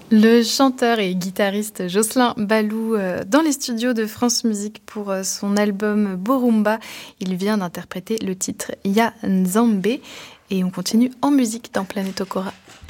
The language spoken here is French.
Le chanteur et guitariste Jocelyn Baloux dans les studios de France Musique pour son album Borumba. Il vient d'interpréter le titre Ya Nzambe et on continue en musique dans Planète Okora.